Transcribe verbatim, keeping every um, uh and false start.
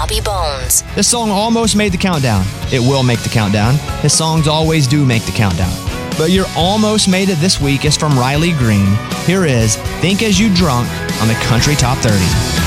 Bobby Bones. This song almost made the countdown. It will make the countdown. His songs always do make the countdown. But your almost made it this week is from Riley Green. Here is Think As You Drunk on the Country Top thirty.